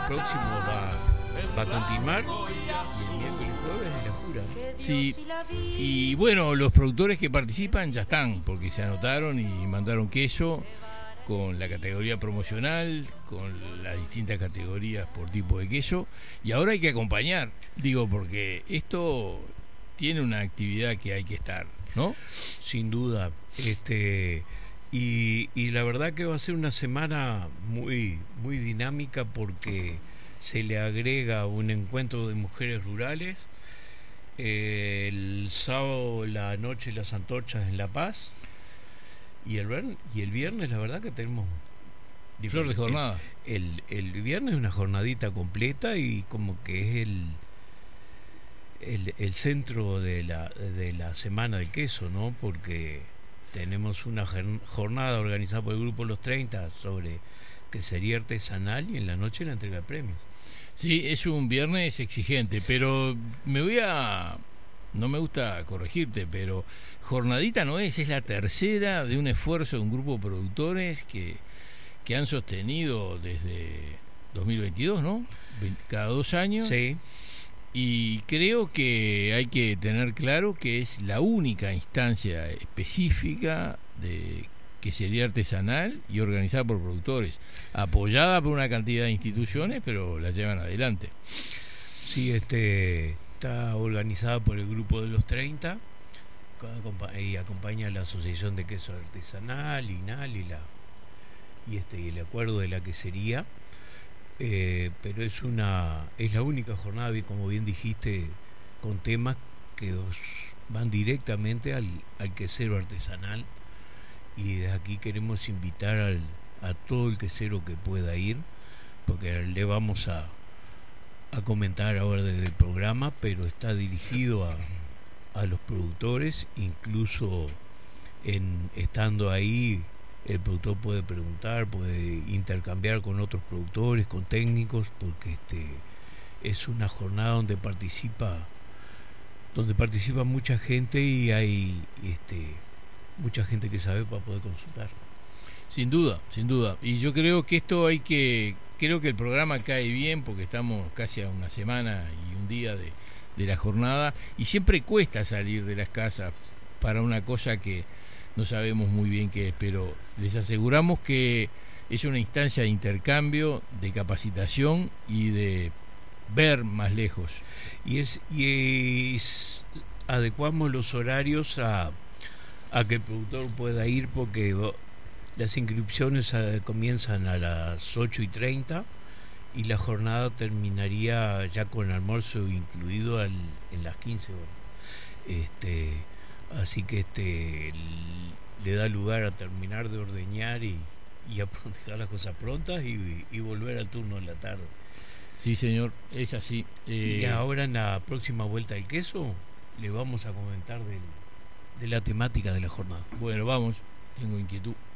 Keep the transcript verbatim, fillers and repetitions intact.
próximo va, va a continuar y el miércoles y jueves es la jura. Sí, y bueno, los productores que participan ya están, porque se anotaron y mandaron queso con la categoría promocional, con las distintas categorías por tipo de queso, y ahora hay que acompañar, digo, porque esto tiene una actividad que hay que estar, ¿no? Sin duda, este y, y la verdad que va a ser una semana muy muy dinámica porque se le agrega un encuentro de mujeres rurales, eh, el sábado la noche las antorchas en La Paz y el viernes, y el viernes la verdad que tenemos flor de jornada. El, el, el viernes es una jornadita completa y como que es el el, el centro de la, de la semana del queso, ¿no? Porque tenemos una jornada organizada por el Grupo Los treinta sobre quesería artesanal y en la noche la entrega de premios. Sí, es un viernes exigente, pero me voy a... No me gusta corregirte, pero jornadita no es, es la tercera de un esfuerzo de un grupo de productores que, que han sostenido desde dos mil veintidós, ¿no? Cada dos años. Sí. Y creo que hay que tener claro que es la única instancia específica de quesería artesanal y organizada por productores, apoyada por una cantidad de instituciones, pero la llevan adelante. Sí, este está organizada por el Grupo de los treinta y acompaña a la Asociación de Queso Artesanal, INAL y la y este y el acuerdo de la quesería. Eh, pero es una es la única jornada, como bien dijiste, con temas que van directamente al, al quesero artesanal, y desde aquí queremos invitar al, a todo el quesero que pueda ir, porque le vamos a, a comentar ahora desde el programa, pero está dirigido a, a los productores, incluso en estando ahí el productor puede preguntar, puede intercambiar con otros productores, con técnicos, porque este es una jornada donde participa donde participa mucha gente y hay este mucha gente que sabe para poder consultar. Sin duda, sin duda. Y yo creo que esto hay que creo que el programa cae bien porque estamos casi a una semana y un día de, de la jornada, y siempre cuesta salir de las casas para una cosa que no sabemos muy bien qué es, pero les aseguramos que es una instancia de intercambio, de capacitación y de ver más lejos. Y es, y es adecuamos los horarios a, a que el productor pueda ir, porque las inscripciones a, comienzan a las ocho y treinta y la jornada terminaría ya con almuerzo incluido al, en las quince horas. Este... Así que este le da lugar a terminar de ordeñar y, y a dejar las cosas prontas y, y volver al turno de la tarde. Sí, señor, es así. Eh... Y ahora en la próxima vuelta del queso le vamos a comentar del, de la temática de la jornada. Bueno, vamos, tengo inquietud.